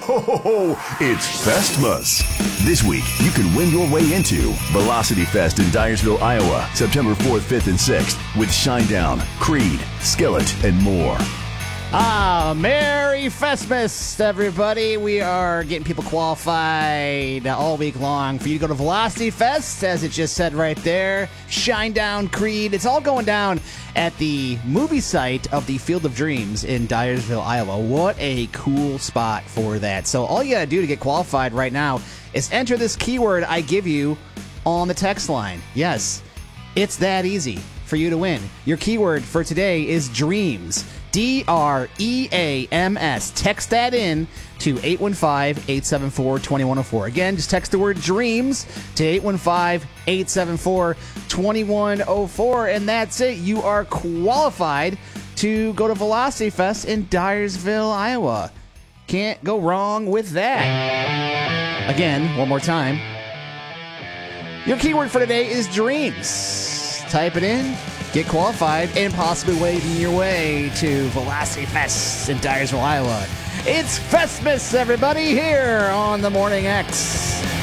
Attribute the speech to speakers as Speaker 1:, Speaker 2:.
Speaker 1: Ho, ho, ho! It's Festmas. This week, you can win your way into Velocity Fest in Dyersville, Iowa, September 4th, 5th, and 6th with Shinedown, Creed, Skillet, and more.
Speaker 2: Merry Festmas, everybody. We are getting people qualified all week long for you to go to Velocity Fest, as it just said right there. Shinedown, Creed. It's all going down at the movie site of the Field of Dreams in Dyersville, Iowa. What a cool spot for that. So all you got to do to get qualified right now is enter this keyword I give you on the text line. Yes, it's that easy for you to win. Your keyword for today is dreams. DREAMS. Text that in to 815-874-2104. Again, just text the word dreams to 815-874-2104, and that's it. You are qualified to go to Velocity Fest in Dyersville, Iowa. Can't go wrong with that. Again, one more time. Your keyword for today is dreams. Type it in, get qualified, and possibly waving your way to Velocity Fest in Dyersville, Iowa. It's Festmas, everybody, here on the Morning X.